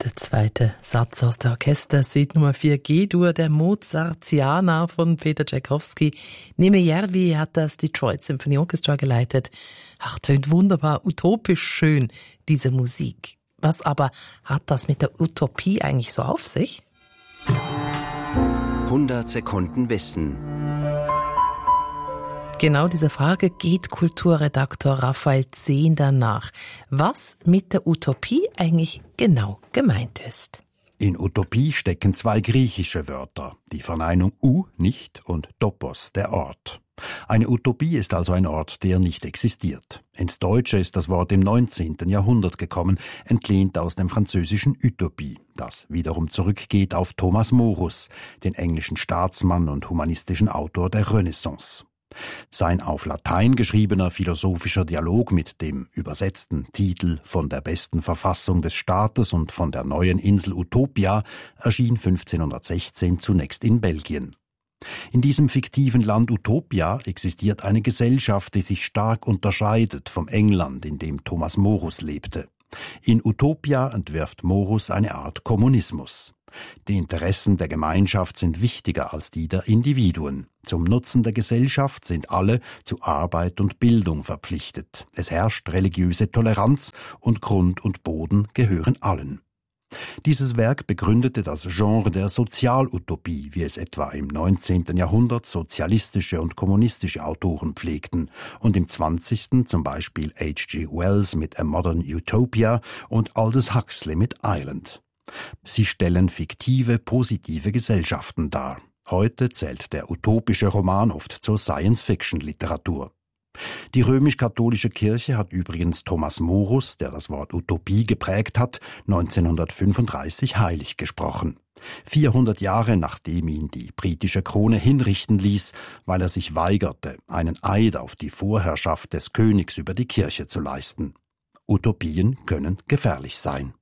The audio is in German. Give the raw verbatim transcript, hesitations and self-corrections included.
Der zweite Satz aus der Orchestersuite Nummer vier G-Dur, der Mozartiana von Peter Tschaikowski. Nime Järvi hat das Detroit Symphony Orchestra geleitet. Ach, tönt wunderbar, utopisch schön, diese Musik. Was aber hat das mit der Utopie eigentlich so auf sich? hundert Sekunden Wissen. Genau diese Frage geht Kulturredaktor Raphael Zehnder nach. Was mit der Utopie eigentlich genau gemeint ist. In Utopie stecken zwei griechische Wörter, die Verneinung U, nicht, und topos, der Ort. Eine Utopie ist also ein Ort, der nicht existiert. Ins Deutsche ist das Wort im neunzehnten Jahrhundert gekommen, entlehnt aus dem französischen Utopie, das wiederum zurückgeht auf Thomas Morus, den englischen Staatsmann und humanistischen Autor der Renaissance. Sein auf Latein geschriebener philosophischer Dialog mit dem übersetzten Titel Von der besten Verfassung des Staates und von der neuen Insel Utopia erschien fünfzehnhundertsechzehn zunächst in Belgien. In diesem fiktiven Land Utopia existiert eine Gesellschaft, die sich stark unterscheidet vom England, in dem Thomas Morus lebte. In Utopia entwirft Morus eine Art Kommunismus. Die Interessen der Gemeinschaft sind wichtiger als die der Individuen. Zum Nutzen der Gesellschaft sind alle zu Arbeit und Bildung verpflichtet. Es herrscht religiöse Toleranz und Grund und Boden gehören allen. Dieses Werk begründete das Genre der Sozialutopie, wie es etwa im neunzehnten Jahrhundert sozialistische und kommunistische Autoren pflegten und im zwanzigsten zum Beispiel H G Wells mit A Modern Utopia und Aldous Huxley mit Island. Sie stellen fiktive, positive Gesellschaften dar. Heute zählt der utopische Roman oft zur Science-Fiction-Literatur. Die römisch-katholische Kirche hat übrigens Thomas Morus, der das Wort Utopie geprägt hat, neunzehnhundertfünfunddreißig heilig gesprochen. vierhundert Jahre nachdem ihn die britische Krone hinrichten ließ, weil er sich weigerte, einen Eid auf die Vorherrschaft des Königs über die Kirche zu leisten. Utopien können gefährlich sein.